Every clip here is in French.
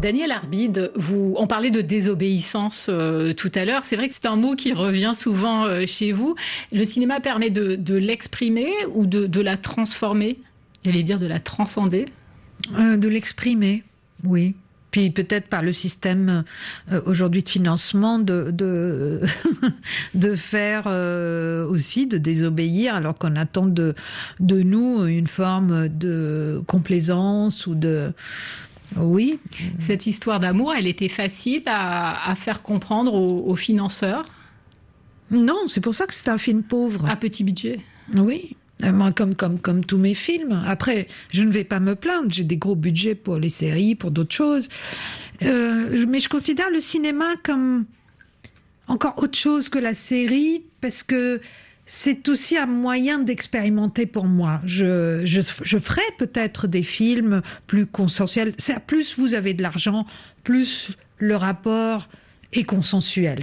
Daniel Arbide, on parlait de désobéissance tout à l'heure. C'est vrai que c'est un mot qui revient souvent chez vous. Le cinéma permet de l'exprimer ou de la transformer? J'allais dire de la transcender. De l'exprimer, oui. Puis peut-être par le système aujourd'hui de financement de faire aussi, de désobéir, alors qu'on attend de nous une forme de complaisance ou de... Oui. Cette histoire d'amour, elle était facile à faire comprendre aux financeurs? Non, c'est pour ça que c'est un film pauvre. À petit budget? Oui. Comme tous mes films. Après, je ne vais pas me plaindre. J'ai des gros budgets pour les séries, pour d'autres choses. Mais je considère le cinéma comme encore autre chose que la série, parce que c'est aussi un moyen d'expérimenter pour moi. Je ferai peut-être des films plus consensuels. Plus vous avez de l'argent, plus le rapport est consensuel.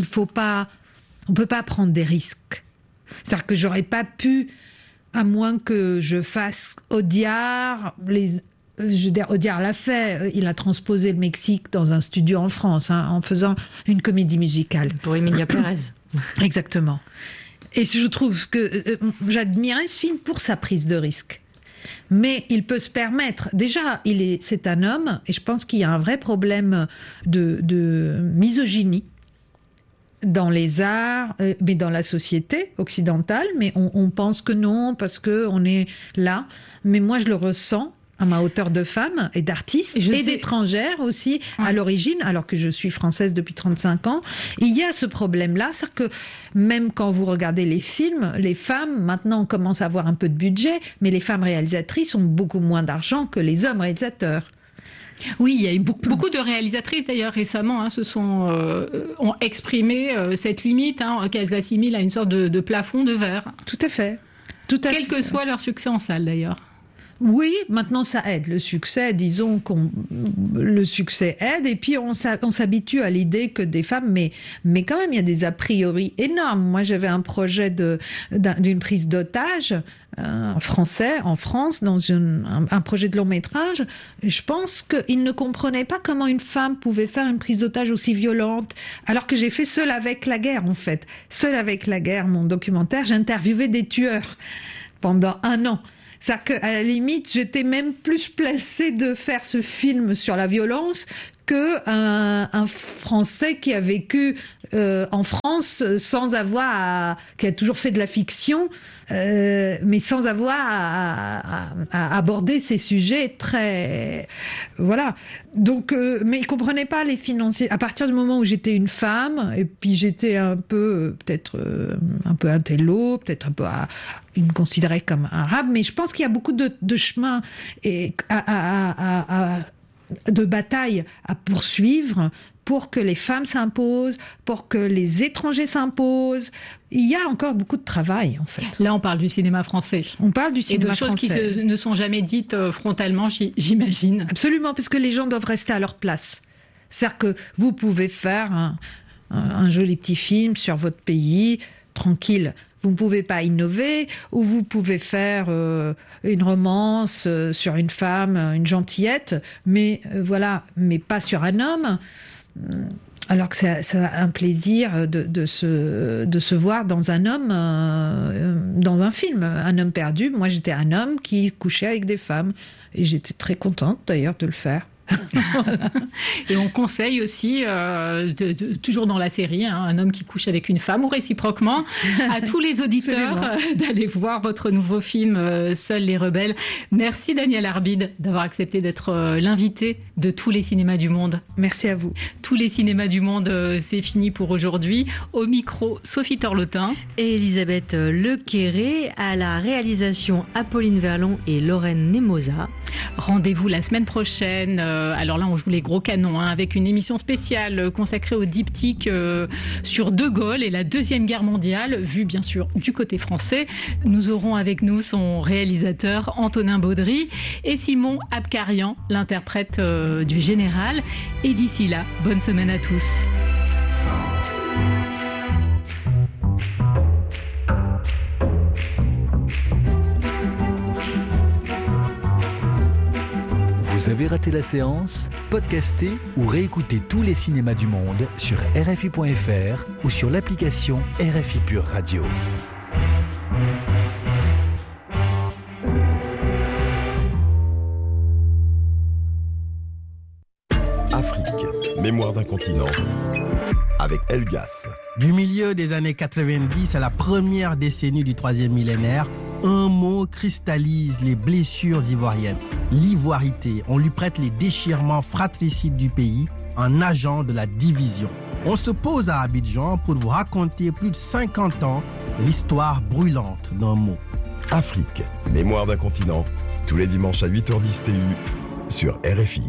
On peut pas prendre des risques. C'est-à-dire que j'aurais pas pu, à moins que je fasse Audiard, Audiard l'a fait, il a transposé le Mexique dans un studio en France, en faisant une comédie musicale. Pour Emilia Pérez. Exactement. Et je trouve que j'admirais ce film pour sa prise de risque. Mais il peut se permettre, déjà, c'est un homme, et je pense qu'il y a un vrai problème de misogynie dans les arts, mais dans la société occidentale, mais on pense que non, parce que on est là. Mais moi, je le ressens à ma hauteur de femme et d'artiste et d'étrangère aussi, à l'origine, alors que je suis française depuis 35 ans. Il y a ce problème-là, c'est-à-dire que même quand vous regardez les films, les femmes, maintenant, on commence à avoir un peu de budget, mais les femmes réalisatrices ont beaucoup moins d'argent que les hommes réalisateurs. Oui, il y a eu beaucoup de réalisatrices d'ailleurs récemment ont exprimé cette limite qu'elles assimilent à une sorte de plafond de verre. Tout à fait. Quel que soit leur succès en salle d'ailleurs. Oui, maintenant ça aide. Le succès, disons le succès aide, et puis on s'habitue à l'idée que des femmes, mais quand même il y a des a priori énormes. Moi j'avais un projet d'une prise d'otage français en France dans un projet de long métrage. Je pense qu'ils ne comprenaient pas comment une femme pouvait faire une prise d'otage aussi violente, alors que j'ai fait Seul avec la guerre en fait. Seul avec la guerre, mon documentaire, j'ai interviewé des tueurs pendant 1 an. C'est-à-dire qu'à la limite, j'étais même plus placée de faire ce film sur la violence qu'un Français qui a vécu en France sans avoir qui a toujours fait de la fiction, mais sans avoir à aborder ces sujets très... Voilà. Donc, mais ils comprenaient pas les financiers. À partir du moment où j'étais une femme, et puis j'étais un peu, peut-être un peu intello, peut-être un peu ils me considéraient comme arabe, mais je pense qu'il y a beaucoup de chemins de bataille à poursuivre pour que les femmes s'imposent, pour que les étrangers s'imposent. Il y a encore beaucoup de travail, en fait. Là, on parle du cinéma français. On parle du cinéma français. Et de choses qui ne sont jamais dites frontalement, j'imagine. Absolument, parce que les gens doivent rester à leur place. C'est-à-dire que vous pouvez faire un joli petit film sur votre pays, tranquille. Vous ne pouvez pas innover, ou vous pouvez faire une romance sur une femme, une gentillette, mais voilà, mais pas sur un homme. Alors que c'est un plaisir de se voir dans un homme, dans un film. Un homme perdu, moi j'étais un homme qui couchait avec des femmes, et j'étais très contente d'ailleurs de le faire. Et on conseille aussi, toujours dans la série, un homme qui couche avec une femme, ou réciproquement, à tous les auditeurs d'aller voir votre nouveau film Seuls les rebelles. Merci Daniel Arbide d'avoir accepté d'être l'invité de tous les cinémas du monde. Merci à vous. Tous les cinémas du monde, c'est fini pour aujourd'hui. Au micro, Sophie Torlotin et Elisabeth Lequéré, à la réalisation Apolline Verlon et Lorraine Nemosa. Rendez-vous la semaine prochaine. Alors là, on joue les gros canons avec une émission spéciale consacrée au diptyque sur De Gaulle et la Deuxième Guerre mondiale, vue bien sûr du côté français. Nous aurons avec nous son réalisateur Antonin Baudry et Simon Abkarian, l'interprète du général. Et d'ici là, bonne semaine à tous. Vous avez raté la séance? Podcastez ou réécoutez tous les cinémas du monde sur RFI.fr ou sur l'application RFI Pure Radio. Afrique, mémoire d'un continent, avec Elgas. Du milieu des années 90 à la première décennie du troisième millénaire, un mot cristallise les blessures ivoiriennes. L'ivoirité. On lui prête les déchirements fratricides du pays, un agent de la division. On se pose à Abidjan pour vous raconter plus de 50 ans de l'histoire brûlante d'un mot. Afrique, mémoire d'un continent, tous les dimanches à 8h10 TU sur RFI.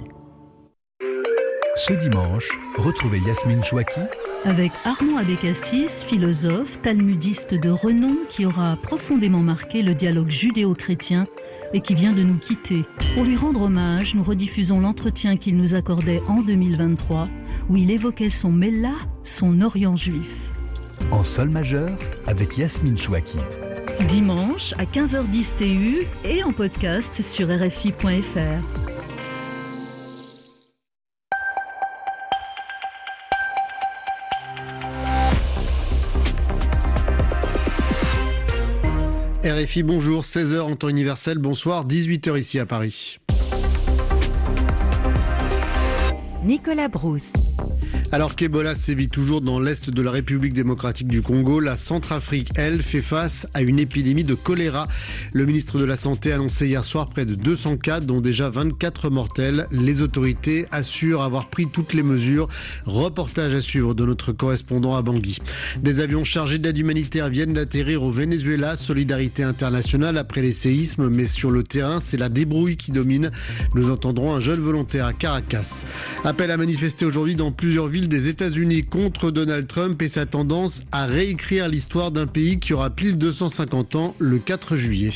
Ce dimanche, retrouvez Yasmine Chouaki avec Armand Abécassis, philosophe, talmudiste de renom qui aura profondément marqué le dialogue judéo-chrétien et qui vient de nous quitter. Pour lui rendre hommage, nous rediffusons l'entretien qu'il nous accordait en 2023 où il évoquait son Mellah, son Orient juif. En sol majeur avec Yasmine Chouaki. Dimanche à 15h10 TU et en podcast sur RFI.fr. RFI, bonjour, 16h en temps universel, bonsoir, 18h ici à Paris. Nicolas Brousse. Alors qu'Ebola sévit toujours dans l'est de la République démocratique du Congo, la Centrafrique, elle, fait face à une épidémie de choléra. Le ministre de la Santé a annoncé hier soir près de 200 cas, dont déjà 24 mortels. Les autorités assurent avoir pris toutes les mesures. Reportage à suivre de notre correspondant à Bangui. Des avions chargés d'aide humanitaire viennent d'atterrir au Venezuela. Solidarité internationale après les séismes, mais sur le terrain, c'est la débrouille qui domine. Nous entendrons un jeune volontaire à Caracas. Appel à manifester aujourd'hui dans plusieurs villes des États-Unis contre Donald Trump et sa tendance à réécrire l'histoire d'un pays qui aura pile 250 ans le 4 juillet.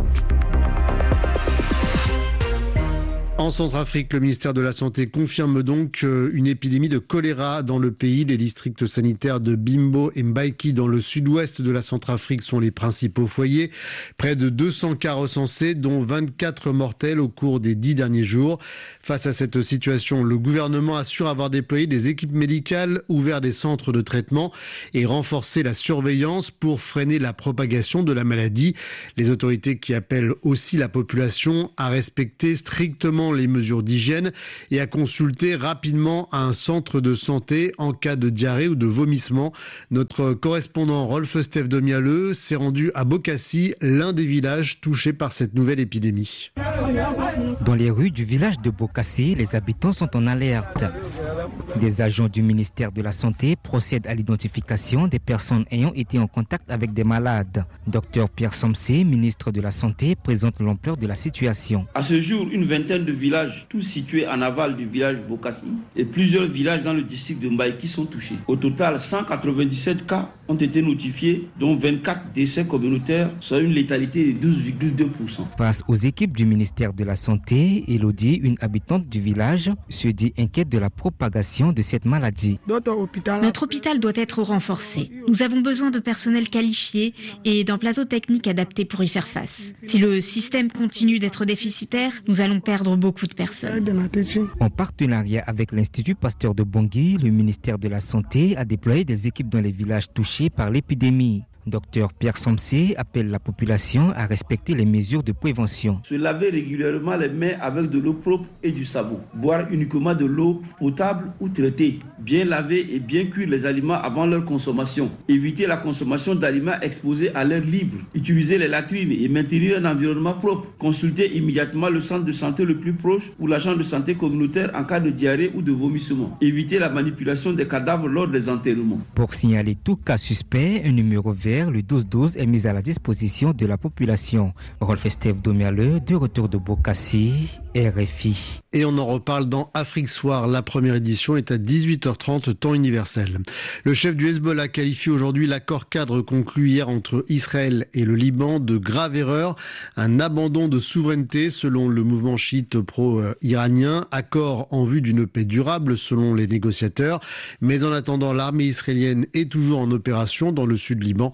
En Centrafrique, le ministère de la Santé confirme donc une épidémie de choléra dans le pays. Les districts sanitaires de Bimbo et Mbaïki dans le sud-ouest de la Centrafrique sont les principaux foyers. Près de 200 cas recensés, dont 24 mortels au cours des 10 derniers jours. Face à cette situation, le gouvernement assure avoir déployé des équipes médicales, ouvert des centres de traitement et renforcé la surveillance pour freiner la propagation de la maladie. Les autorités qui appellent aussi la population à respecter strictement les mesures d'hygiène et à consulter rapidement un centre de santé en cas de diarrhée ou de vomissement. Notre correspondant Rolf Steph Domialeux s'est rendu à Bokassi, l'un des villages touchés par cette nouvelle épidémie. Dans les rues du village de Bokassi, les habitants sont en alerte. Des agents du ministère de la Santé procèdent à l'identification des personnes ayant été en contact avec des malades. Dr Pierre Somsé, ministre de la Santé, présente l'ampleur de la situation. À ce jour, une vingtaine de villages, tous situés en aval du village Bokassi, et plusieurs villages dans le district de Mbaïki sont touchés. Au total, 197 cas ont été notifiés, dont 24 décès communautaires, soit une létalité de 12,2%. Face aux équipes du ministère de la Santé, Elodie, une habitante du village, se dit inquiète de la propagation de cette maladie. Notre hôpital doit être renforcé. Nous avons besoin de personnel qualifié et d'un plateau technique adapté pour y faire face. Si le système continue d'être déficitaire, nous allons perdre beaucoup de personnes. En partenariat avec l'Institut Pasteur de Bangui, le ministère de la Santé a déployé des équipes dans les villages touchés par l'épidémie. Dr Pierre Somsé appelle la population à respecter les mesures de prévention. Se laver régulièrement les mains avec de l'eau propre et du savon. Boire uniquement de l'eau potable ou traitée. Bien laver et bien cuire les aliments avant leur consommation. Éviter la consommation d'aliments exposés à l'air libre. Utiliser les latrines et maintenir un environnement propre. Consulter immédiatement le centre de santé le plus proche ou l'agent de santé communautaire en cas de diarrhée ou de vomissement. Éviter la manipulation des cadavres lors des enterrements. Pour signaler tout cas suspect, un numéro vert, le 1212, est mis à la disposition de la population. Rolf Steph Domialeux, de retour de Bokassi, RFI. Et on en reparle dans Afrique Soir. La première édition est à 18h30, temps universel. Le chef du Hezbollah qualifie aujourd'hui l'accord cadre conclu hier entre Israël et le Liban de grave erreur. Un abandon de souveraineté selon le mouvement chiite pro-iranien. Accord en vue d'une paix durable selon les négociateurs. Mais en attendant, l'armée israélienne est toujours en opération dans le sud Liban.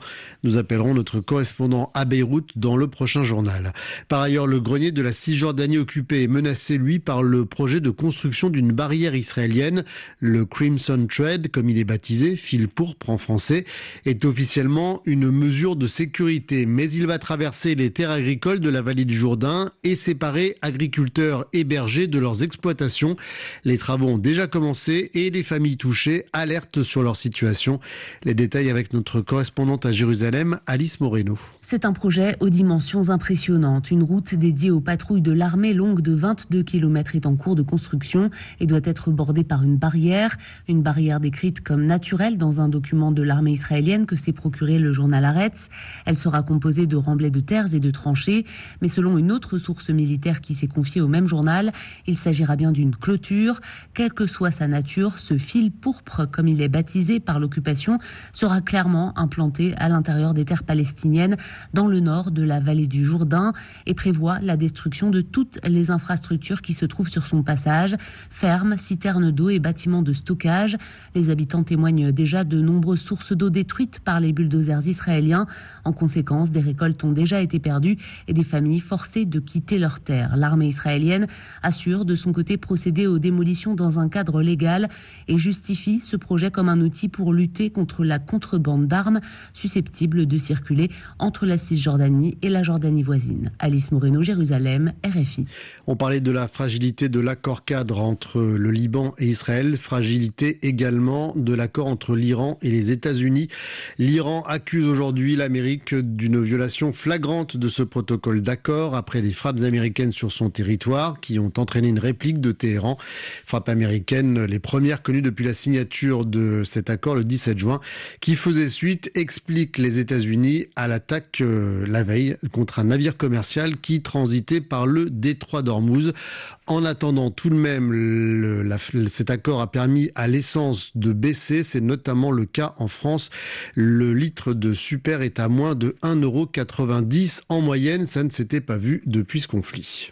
Nous appellerons notre correspondant à Beyrouth dans le prochain journal. Par ailleurs, le grenier de la Cisjordanie occupée est menacé, lui, par le projet de construction d'une barrière israélienne. Le Crimson Thread, comme il est baptisé, fil pourpre en français, est officiellement une mesure de sécurité. Mais il va traverser les terres agricoles de la vallée du Jourdain et séparer agriculteurs et bergers de leurs exploitations. Les travaux ont déjà commencé et les familles touchées alertent sur leur situation. Les détails avec notre correspondante à Jérusalem, Alice Moreno. C'est un projet aux dimensions impressionnantes. Une route dédiée aux patrouilles de l'armée longue de 22 km est en cours de construction et doit être bordée par une barrière décrite comme naturelle dans un document de l'armée israélienne que s'est procuré le journal Haaretz. Elle sera composée de remblais de terres et de tranchées, mais selon une autre source militaire qui s'est confiée au même journal, il s'agira bien d'une clôture. Quelle que soit sa nature, ce fil pourpre, comme il est baptisé par l'occupation, sera clairement implanté à l'intérieur des terres palestiniennes, dans le nord de la vallée du Jourdain, et prévoit la destruction de toutes les infrastructures qui se trouvent sur son passage, fermes, citernes d'eau et bâtiments de stockage. Les habitants témoignent déjà de nombreuses sources d'eau détruites par les bulldozers israéliens. En conséquence, des récoltes ont déjà été perdues et des familles forcées de quitter leurs terres. L'armée israélienne assure de son côté procéder aux démolitions dans un cadre légal et justifie ce projet comme un outil pour lutter contre la contrebande d'armes susceptibles de circuler entre la Cisjordanie et la Jordanie voisine. Alice Moreno, Jérusalem, RFI. On parlait de la fragilité de l'accord cadre entre le Liban et Israël, fragilité également de l'accord entre l'Iran et les États-Unis. L'Iran accuse aujourd'hui l'Amérique d'une violation flagrante de ce protocole d'accord après des frappes américaines sur son territoire qui ont entraîné une réplique de Téhéran. Frappes américaines, les premières connues depuis la signature de cet accord le 17 juin, qui faisait suite, explique les États-Unis, à l'attaque la veille contre un navire commercial qui transitait par le détroit d'Ormuz. En attendant, tout de même, cet accord a permis à l'essence de baisser. C'est notamment le cas en France. Le litre de super est à moins de 1,90 € en moyenne. Ça ne s'était pas vu depuis ce conflit.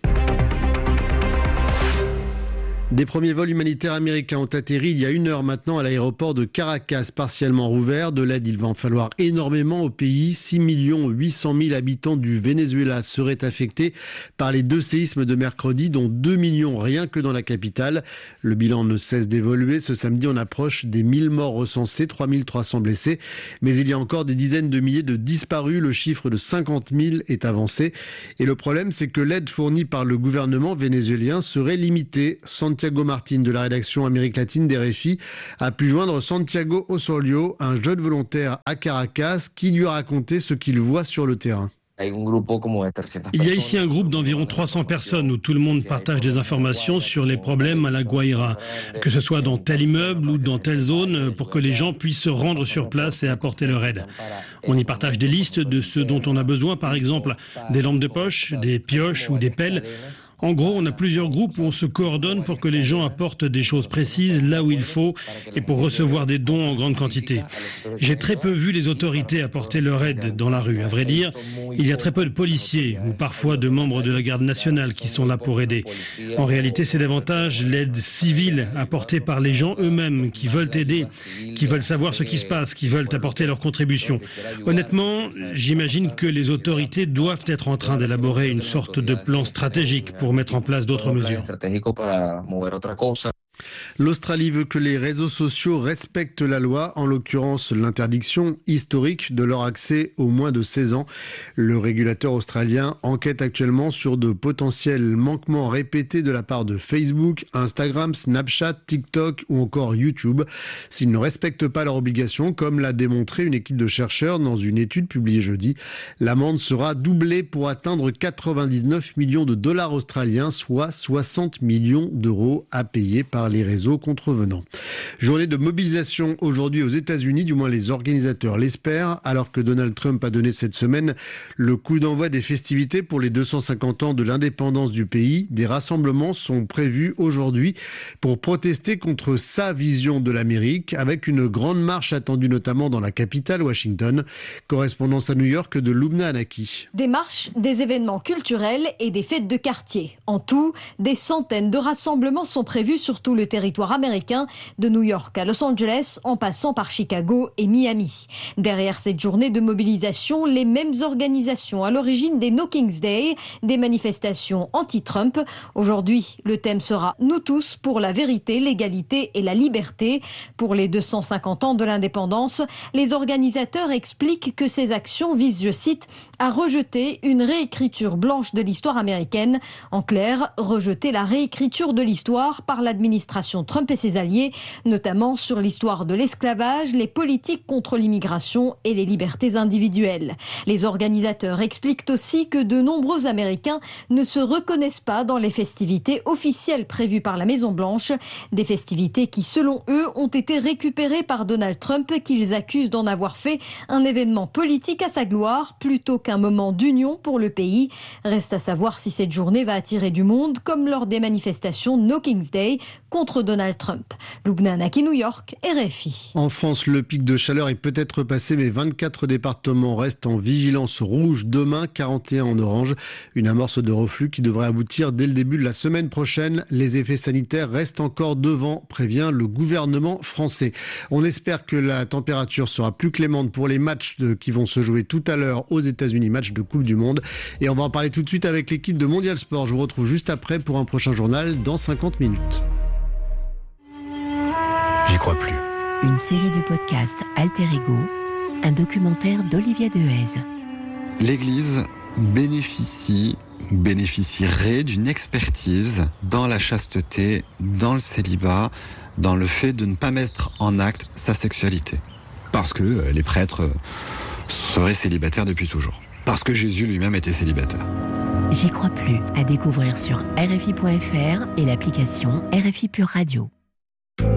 Des premiers vols humanitaires américains ont atterri il y a 1 heure maintenant à l'aéroport de Caracas, partiellement rouvert. De l'aide, il va en falloir énormément au pays. 6 800 000 habitants du Venezuela seraient affectés par les 2 séismes de mercredi, dont 2 millions rien que dans la capitale. Le bilan ne cesse d'évoluer. Ce samedi, on approche des 1000 morts recensés, 3 300 blessés. Mais il y a encore des dizaines de milliers de disparus. Le chiffre de 50 000 est avancé. Et le problème, c'est que l'aide fournie par le gouvernement vénézuélien serait limitée. Santiago Martin de la rédaction Amérique latine d'RFI a pu joindre Santiago Osorio, un jeune volontaire à Caracas, qui lui a raconté ce qu'il voit sur le terrain. Il y a ici un groupe d'environ 300 personnes où tout le monde partage des informations sur les problèmes à La Guaira, que ce soit dans tel immeuble ou dans telle zone, pour que les gens puissent se rendre sur place et apporter leur aide. On y partage des listes de ce dont on a besoin, par exemple des lampes de poche, des pioches ou des pelles. En gros, on a plusieurs groupes où on se coordonne pour que les gens apportent des choses précises là où il faut et pour recevoir des dons en grande quantité. J'ai très peu vu les autorités apporter leur aide dans la rue. À vrai dire, il y a très peu de policiers ou parfois de membres de la garde nationale qui sont là pour aider. En réalité, c'est davantage l'aide civile apportée par les gens eux-mêmes qui veulent aider, qui veulent savoir ce qui se passe, qui veulent apporter leur contribution. Honnêtement, j'imagine que les autorités doivent être en train d'élaborer une sorte de plan stratégique pour mettre en place d'autres mesures. L'Australie veut que les réseaux sociaux respectent la loi, en l'occurrence l'interdiction historique de leur accès aux moins de 16 ans. Le régulateur australien enquête actuellement sur de potentiels manquements répétés de la part de Facebook, Instagram, Snapchat, TikTok ou encore YouTube. S'ils ne respectent pas leurs obligations, comme l'a démontré une équipe de chercheurs dans une étude publiée jeudi, l'amende sera doublée pour atteindre 99 millions de dollars australiens, soit 60 millions d'euros à payer par les réseaux contrevenants. Journée de mobilisation aujourd'hui aux États-Unis, du moins les organisateurs l'espèrent, alors que Donald Trump a donné cette semaine le coup d'envoi des festivités pour les 250 ans de l'indépendance du pays. Des rassemblements sont prévus aujourd'hui pour protester contre sa vision de l'Amérique, avec une grande marche attendue notamment dans la capitale, Washington. Correspondance à New York de Lubna Anaki. Des marches, des événements culturels et des fêtes de quartier. En tout, des centaines de rassemblements sont prévus sur tout le territoire américain, de New York à Los Angeles, en passant par Chicago et Miami. Derrière cette journée de mobilisation, les mêmes organisations à l'origine des No Kings Day, des manifestations anti-Trump. Aujourd'hui, le thème sera « Nous tous pour la vérité, l'égalité et la liberté ». Pour les 250 ans de l'indépendance, les organisateurs expliquent que ces actions visent, je cite, à rejeter une réécriture blanche de l'histoire américaine. En clair, rejeter la réécriture de l'histoire par l'administration Trump et ses alliés, notamment sur l'histoire de l'esclavage, les politiques contre l'immigration et les libertés individuelles. Les organisateurs expliquent aussi que de nombreux Américains ne se reconnaissent pas dans les festivités officielles prévues par la Maison-Blanche, des festivités qui, selon eux, ont été récupérées par Donald Trump, qu'ils accusent d'en avoir fait un événement politique à sa gloire, plutôt qu'un moment d'union pour le pays. Reste à savoir si cette journée va attirer du monde, comme lors des manifestations No Kings Day contre Donald Trump. Lubna Naki, New York, RFI. En France, le pic de chaleur est peut-être passé, mais 24 départements restent en vigilance rouge. Demain, 41 en orange. Une amorce de reflux qui devrait aboutir dès le début de la semaine prochaine. Les effets sanitaires restent encore devant, prévient le gouvernement français. On espère que la température sera plus clémente pour les matchs qui vont se jouer tout à l'heure aux États-Unis, match de Coupe du Monde. Et on va en parler tout de suite avec l'équipe de Mondial Sport. Je vous retrouve juste après pour un prochain journal dans 50 minutes. J'y crois plus. Une série de podcasts Alter Ego, un documentaire d'Olivia Dehaze. L'Église bénéficierait d'une expertise dans la chasteté, dans le célibat, dans le fait de ne pas mettre en acte sa sexualité. Parce que les prêtres seraient célibataires depuis toujours. Parce que Jésus lui-même était célibataire. J'y crois plus, à découvrir sur RFI.fr et l'application RFI Pure Radio.